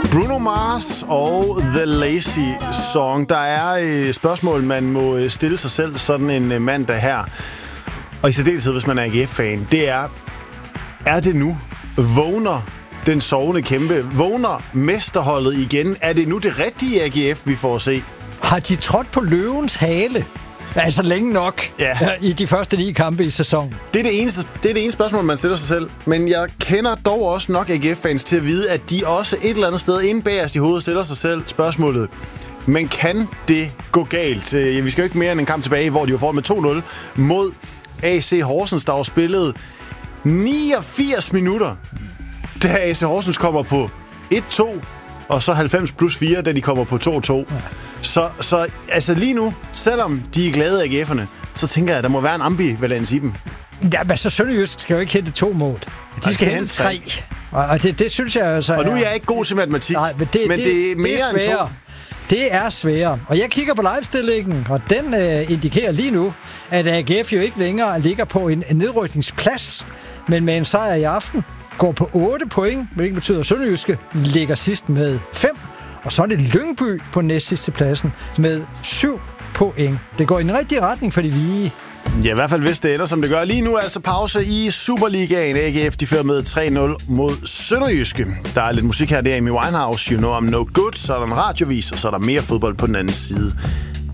Bruno Mars og The Lazy Song. Der er spørgsmål, man må stille sig selv sådan en mandag her. Og i særdeleshed, hvis man er AGF-fan. Det er det nu? Vågner den sovende kæmpe? Vågner mesterholdet igen? Er det nu det rigtige AGF, vi får at se? Har de trådt på løvens hale? Altså længe nok i de første 9 kampe i sæsonen. Det er det ene spørgsmål, man stiller sig selv. Men jeg kender dog også nok AGF-fans til at vide, at de også et eller andet sted inde bagerst i hovedet stiller sig selv spørgsmålet. Men kan det gå galt? Vi skal jo ikke mere end en kamp tilbage, hvor de var foran med 2-0 mod AC Horsens, der var spillet 89 minutter, da AC Horsens kommer på 1-2, og så 90 plus 4, da de kommer på 2-2. Ja. Så altså lige nu, selvom de er glade af AGF'erne, så tænker jeg, at der må være en ambivalens i dem. Ja, men så Sønderjysk skal jo ikke hente 2 mål. De skal hente 3. Og det synes jeg altså... Og nu er jeg ikke god til matematik, men det er mere end 2. Det er sværere. Og jeg kigger på livestillingen, og den indikerer lige nu, at AGF jo ikke længere ligger på en nedrykningsplads, men med en sejr i aften går på 8 point, hvilket betyder, at Sønderjyske ligger sidst med 5. Og så er det Lyngby på næstsidste pladsen med 7 point. Det går i den rigtige retning for de hvide. Ja, i hvert fald hvis det ender, som det gør. Lige nu er altså pause i Superligaen. AGF, de fører med 3-0 mod Sønderjyske. Der er lidt musik her, det er Amy Winehouse, You Know I'm No Good. Så er der en radiovis, og så er der mere fodbold på den anden side